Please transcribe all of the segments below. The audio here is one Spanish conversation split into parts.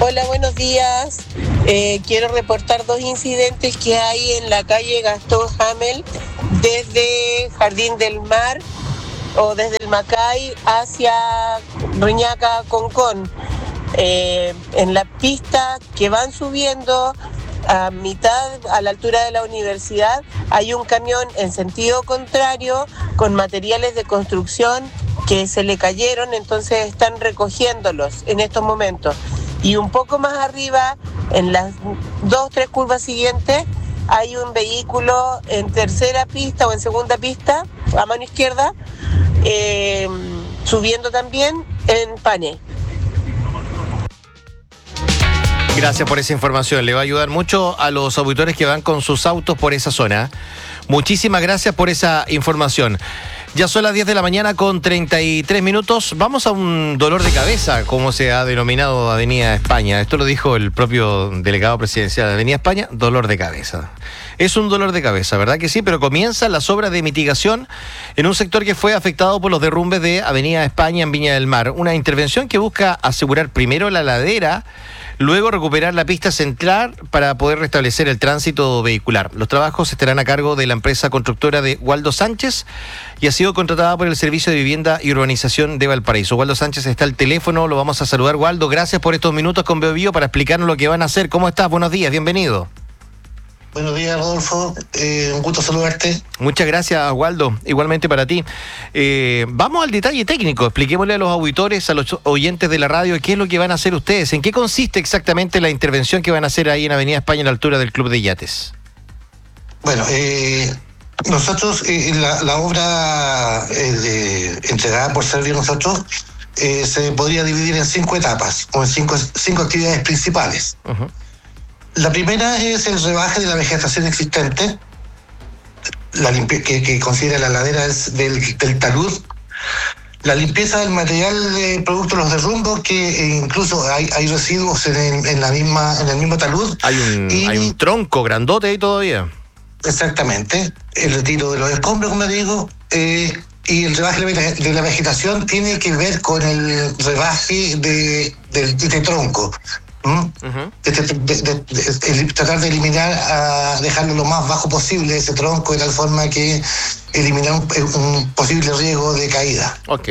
Hola, buenos días. Quiero reportar 2 incidentes que hay en la calle Gastón Hamel desde Jardín del Mar o desde el Macay hacia Reñaca Concón. En la pista que van subiendo a mitad, a la altura de la universidad, hay un camión en sentido contrario con materiales de construcción que se le cayeron, entonces están recogiéndolos en estos momentos. Y un poco más arriba, en las 2-3 curvas siguientes, hay un vehículo en tercera pista o en segunda pista, a mano izquierda, subiendo también en Pane. Gracias por esa información. Le va a ayudar mucho a los auditores que van con sus autos por esa zona. Muchísimas gracias por esa información. Ya son las 10 de la mañana con 33 minutos. Vamos a un dolor de cabeza, como se ha denominado Avenida España. Esto lo dijo el propio delegado presidencial de Avenida España, dolor de cabeza. Es un dolor de cabeza, ¿verdad que sí? Pero comienzan las obras de mitigación en un sector que fue afectado por los derrumbes de Avenida España en Viña del Mar. Una intervención que busca asegurar primero la ladera, luego recuperar la pista central para poder restablecer el tránsito vehicular. Los trabajos estarán a cargo de la empresa constructora de Waldo Sánchez y ha sido contratada por el Servicio de Vivienda y Urbanización de Valparaíso. Waldo Sánchez está al teléfono, lo vamos a saludar. Waldo, gracias por estos minutos con BioBio para explicarnos lo que van a hacer. ¿Cómo estás? Buenos días, bienvenido. Buenos días, Rodolfo. Un gusto saludarte. Muchas gracias, Waldo. Igualmente para ti. Vamos al detalle técnico. Expliquémosle a los auditores, a los oyentes de la radio, qué es lo que van a hacer ustedes. ¿En qué consiste exactamente la intervención que van a hacer ahí en Avenida España, a la altura del Club de Yates? Bueno, nosotros, la obra entregada por Servio nosotros, se podría dividir en 5 etapas, o en cinco actividades principales. Uh-huh. La primera es el rebaje de la vegetación existente, que considera la ladera del talud, la limpieza del material producto de los derrumbos, que incluso hay residuos en el mismo talud. Hay un tronco grandote ahí todavía. Exactamente, el retiro de los escombros, como digo, y el rebaje de la vegetación tiene que ver con el rebaje de tronco. Uh-huh. Tratar de eliminar, dejarlo lo más bajo posible ese tronco, de tal forma que eliminar un posible riesgo de caída. Ok.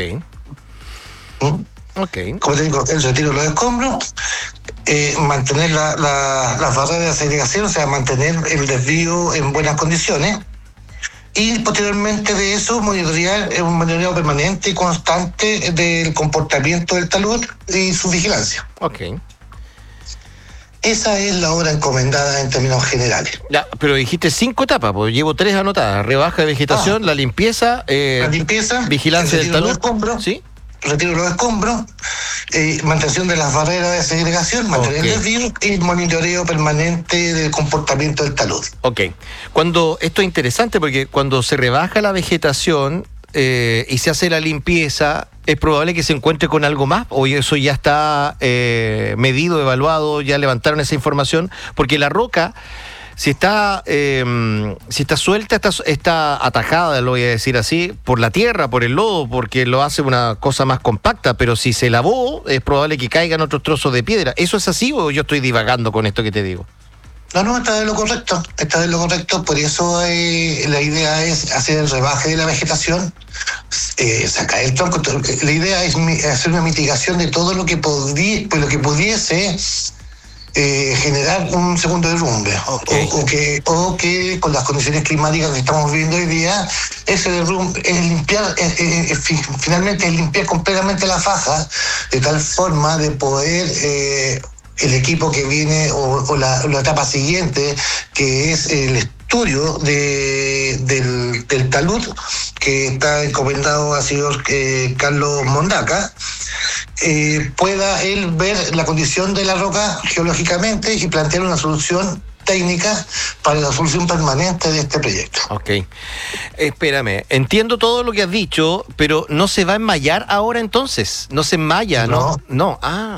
Como te digo, el retiro de los escombros, mantener las barreras de segregación, o sea, mantener el desvío en buenas condiciones, y posteriormente de eso monitorear un monitoreo permanente y constante del comportamiento del talud y su vigilancia. Ok. Esa es la obra encomendada en términos generales. Ya, pero dijiste 5 etapas, pues llevo 3 anotadas. Rebaja de vegetación, la limpieza, vigilancia del talud, ¿sí? Retiro de los escombros, mantención de las barreras de segregación, mantener el desvío y monitoreo permanente del comportamiento del talud. Ok. Esto es interesante porque cuando se rebaja la vegetación y se hace la limpieza, ¿es probable que se encuentre con algo más? ¿O eso ya está medido, evaluado, ya levantaron esa información? Porque la roca, si está suelta, está atajada, lo voy a decir así, por la tierra, por el lodo, porque lo hace una cosa más compacta, pero si se lavó, es probable que caigan otros trozos de piedra. ¿Eso es así o yo estoy divagando con esto que te digo? No, está de lo correcto, por eso la idea es hacer el rebaje de la vegetación, sacar el tronco. La idea es hacer una mitigación de todo lo que pudiese generar un segundo derrumbe, okay. o que con las condiciones climáticas que estamos viviendo hoy día, ese derrumbe finalmente es limpiar completamente la faja, de tal forma de poder el equipo que viene o la etapa siguiente, que es el estudio del talud, que está encomendado al señor Carlos Mondaca, pueda él ver la condición de la roca geológicamente y plantear una solución técnica para la solución permanente de este proyecto. Ok. Espérame, entiendo todo lo que has dicho, pero ¿no se va a enmayar ahora entonces? ¿No se enmaya? No. No.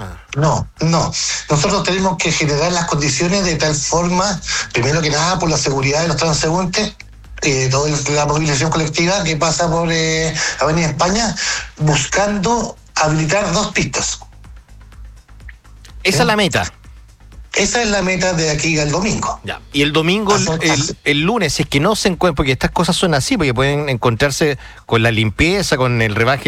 Nosotros tenemos que generar las condiciones de tal forma, primero que nada, por la seguridad de los transeúntes, toda la movilización colectiva que pasa por Avenida España, buscando habilitar 2 pistas. Esa es la meta. Esa es la meta de aquí al domingo. Ya. Y el domingo, el lunes, si es que no se encuentran, porque estas cosas son así, porque pueden encontrarse con la limpieza, con el rebaje